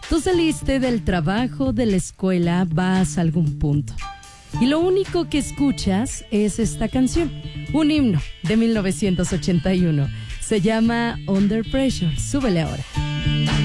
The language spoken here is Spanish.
Tú saliste del trabajo, de la escuela, vas a algún punto. Y lo único que escuchas es esta canción, un himno de 1981. Se llama Under Pressure. Súbele ahora.